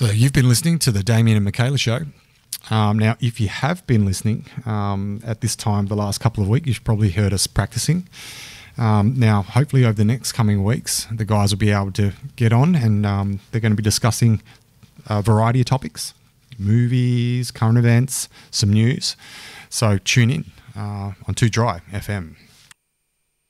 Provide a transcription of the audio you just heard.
So you've been listening to the Damien and Michaela Show. Now, if you have been listening at this time the last couple of weeks, you've probably heard us practicing. Now, hopefully over the next coming weeks, the guys will be able to get on and they're going to be discussing a variety of topics, movies, current events, some news. So tune in on 2 Dry FM.